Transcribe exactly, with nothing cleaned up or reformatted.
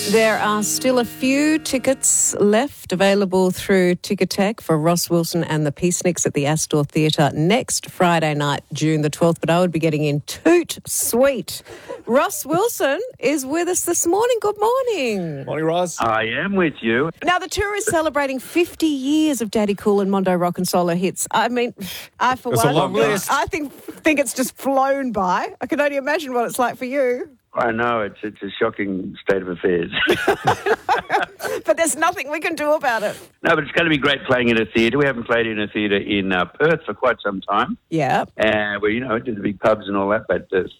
There are still a few tickets left available through Ticketek for Ross Wilson and the Peaceniks at the Astor Theatre next Friday night, June the twelfth, but I would be getting in toot sweet. Ross Wilson is with us this morning. Good morning. Morning, Ross. I am with you. Now, the tour is celebrating fifty years of Daddy Cool and Mondo Rock and Solo hits. I mean, I, for That's one, a long list. I think, think it's just flown by. I can only imagine what it's like for you. I know, it's it's a shocking state of affairs. But there's nothing we can do about it. No, but it's going to be great playing in a theatre. We haven't played in a theatre in uh, Perth for quite some time. Yeah. And, well, you know, do the big pubs and all that, but uh,